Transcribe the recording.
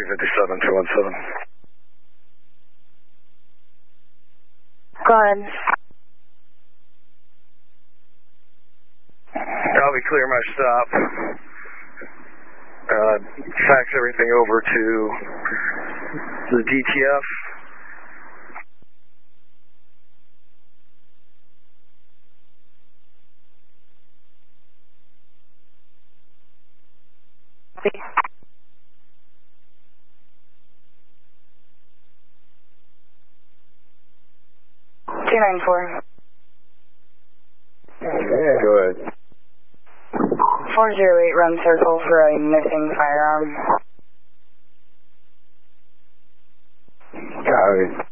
257, 217. Go ahead. Copy, clear my stop. Fax everything over to the DTF. Copy. Two 9-4. Yeah, go ahead. 408 run circle for a missing firearm. Copy.